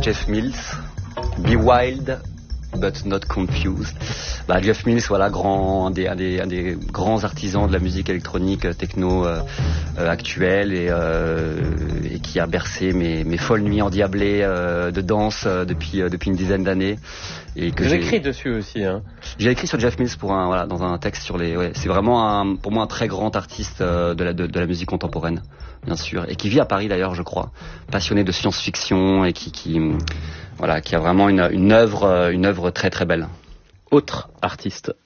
Jeff Mills, Be Wild but Not Confused. Jeff Mills, voilà, un des grands artisans de la musique électronique techno actuelle et qui a bercé mes folles nuits endiablées de danse depuis une dizaine d'années. Et que j'ai écrit dessus aussi, hein. J'ai écrit sur Jeff Mills dans un texte sur c'est vraiment pour moi un très grand artiste de la musique contemporaine, bien sûr, et qui vit à Paris d'ailleurs, je crois, passionné de science-fiction et qui a vraiment une œuvre très très belle. Autre artiste